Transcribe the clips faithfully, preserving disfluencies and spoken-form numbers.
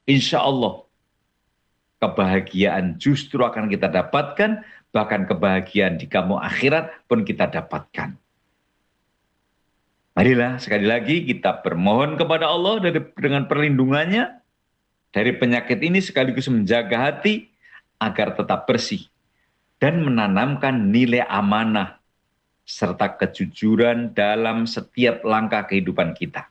insya Allah kebahagiaan justru akan kita dapatkan, bahkan kebahagiaan di kamu akhirat pun kita dapatkan. Marilah sekali lagi kita bermohon kepada Allah dari, dengan perlindungannya dari penyakit ini, sekaligus menjaga hati agar tetap bersih dan menanamkan nilai amanah serta kejujuran dalam setiap langkah kehidupan kita.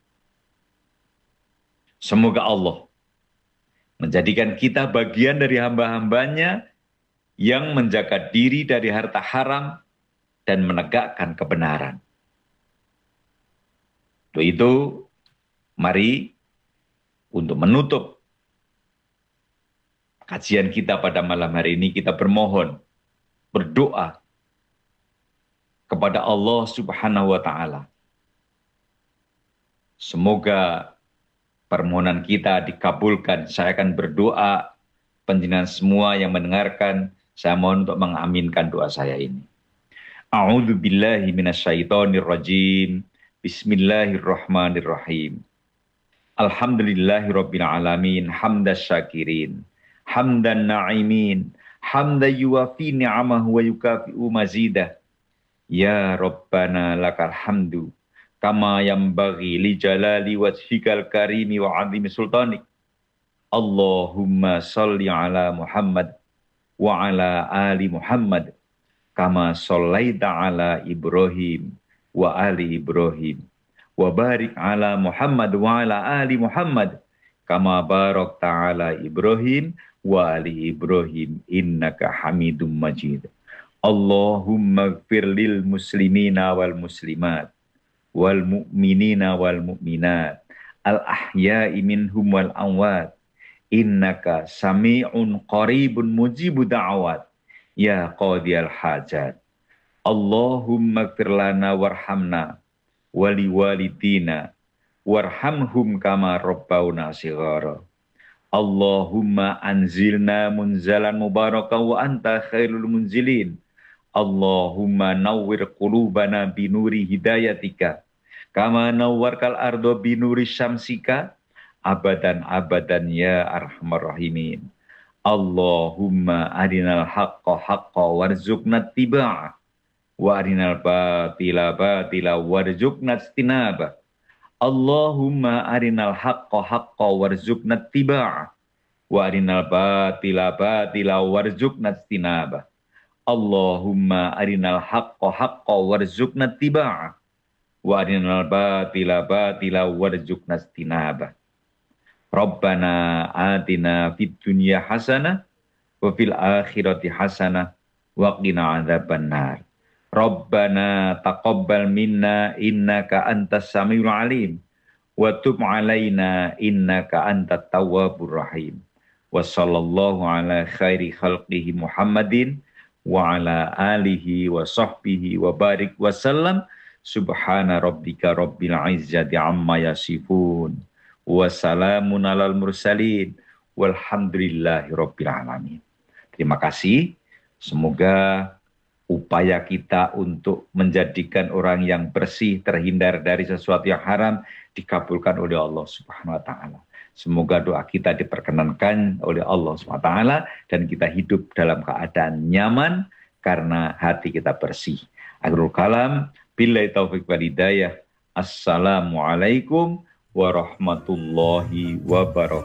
Semoga Allah menjadikan kita bagian dari hamba-hambanya yang menjaga diri dari harta haram dan menegakkan kebenaran. Untuk itu, mari untuk menutup kajian kita pada malam hari ini, kita bermohon, berdoa kepada Allah Subhanahu wa Ta'ala. Semoga permohonan kita dikabulkan. Saya akan berdoa, panjenengan semua yang mendengarkan, saya mohon untuk mengaminkan doa saya ini. A'udzu billahi minasyaitonir rajim. Bismillahirrahmanirrahim. Alhamdulillahirabbil alamin, hamdas syakirin, hamdan na'imin, hamdan yuwafi ni'amahu wa yukafi'u mazidah. Ya Rabbana lakal hamdu kama yanbaghi li jalali wajhikal karimi wa 'azimi sultanik. Allahumma shalli ala Muhammad wa ala ali Muhammad kama shallaita ala Ibrahim wa ali Ibrahim wa barik ala Muhammad wa ala ali Muhammad kama barakta ala Ibrahim wa ali Ibrahim innaka Hamidum Majid. Allahumma ighfir lil muslimina wal muslimat wal mu'minina wal mu'minat al ahya'i minhum wal amwat innaka sami'un qaribun mujibu da'awat ya qadiyal hajat. Allahumma ighfir lana warhamna wali walidina warhamhum kama rabbawna shighara. Allahumma anzilna munzalan mubarakan wa anta khairul munzilin. Allahumma nawwir qulubana binuri hidayatika kama nawwarkal ardo binuri syamsika abadan abadan ya arhamar rahimin. Allahumma arinal haqqa haqqa warzuqna tiba'ah wa arinal batila batila warzuqna istinabah. Allahumma arinal haqqa haqqa warzuqna tiba'ah wa arinal batila batila warzuqna istinabah. Allahumma arinal haqqa haqqa warzuqna tiba'ah wa arinal batila batila warzuqna istinabah. Rabbana atina fid dunya hasanah wa fil akhirati hasanah wa qina adzabannar. Rabbana taqabbal minna innaka antas samiul alim wa tub alaina innaka antat tawwabur rahim. Wa sallallahu ala khairi khalqihi Muhammadin wa ala alihi wa sahbihi wa barik wa sallam. Subhana rabbika rabbil izzati amma yasifun wa salamun alal mursalin walhamdulillahi rabbil alamin. Terima kasih. Semoga upaya kita untuk menjadikan orang yang bersih, terhindar dari sesuatu yang haram, dikabulkan oleh Allah Subhanahu wa Ta'ala. Semoga doa kita diperkenankan oleh Allah Subhanahu wa Ta'ala dan kita hidup dalam keadaan nyaman karena hati kita bersih. Akhirul kalam, billahi taufiq wal hidayah. Assalamualaikum warahmatullahi wabarakatuh.